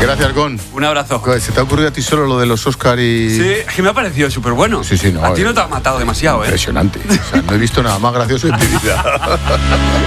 Gracias, Gon. Un abrazo. ¿Se te ha ocurrido a ti solo lo de los Oscar y...? Sí, es que me ha parecido súper bueno. Sí, no. A ti no te ha matado demasiado, ¿eh? Impresionante. O sea, no he visto nada más gracioso en mi vida.